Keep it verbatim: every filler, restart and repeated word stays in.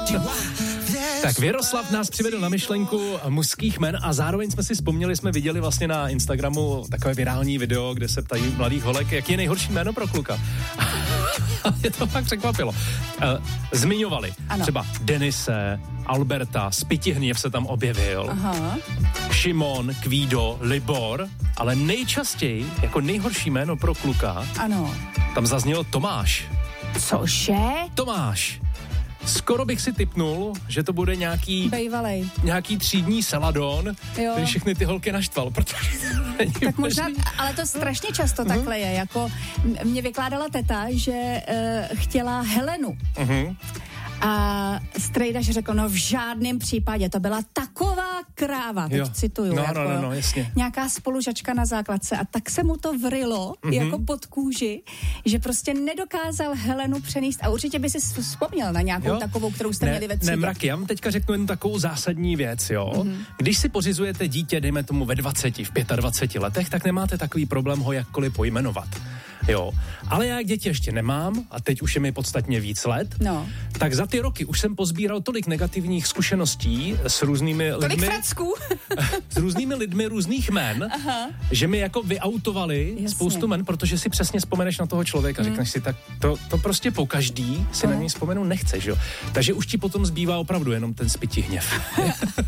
Tak Věroslav nás přivedl na myšlenku mužských jmen a zároveň jsme si vzpomněli, jsme viděli vlastně na Instagramu takové virální video, kde se ptají mladých holek, jaký je nejhorší jméno pro kluka. Mě to fakt překvapilo. Zmiňovali ano. třeba Denise, Alberta, Spitihněv se tam objevil, Aha. Šimon, Kvído, Libor, ale nejčastěji jako nejhorší jméno pro kluka ano. tam zaznělo Tomáš. Cože? Tomáš. Skoro bych si tipnul, že to bude nějaký Bejvalej. nějaký třídní Saladon, jo. který všechny ty holky naštval, protože tak možná, ale to strašně často uh-huh. takhle je, jako mě vykládala teta, že uh, chtěla Helenu. Uh-huh. A strejdař řekl, no v žádném případě, to byla taková kráva, teď jo. cituju, no, jako no, no, no, jasně. nějaká spolužačka na základce a tak se mu to vrylo, mm-hmm. jako pod kůži, že prostě nedokázal Helenu přenést a určitě by si vzpomněl na nějakou jo. takovou, kterou jste ne, měli ve třídě. Ne, mraky, já vám teďka řeknu jen takovou zásadní věc, jo. Mm-hmm. Když si pořizujete dítě, dejme tomu ve dvaceti, v dvaceti pěti letech, tak nemáte takový problém ho jakkoliv pojmenovat. Jo, ale já děti ještě nemám a teď už je mi podstatně víc let, no. tak za ty roky už jsem pozbíral tolik negativních zkušeností s různými tolik lidmi. fracků. S různými lidmi různých jmen, Aha. že mi jako vyautovali Jasně. spoustu jmen, protože si přesně vzpomeneš na toho člověka, hmm. řekneš si, tak to, to prostě po každý si Aha. na něj vzpomenu nechceš, jo. Takže už ti potom zbývá opravdu jenom ten Spitihněv.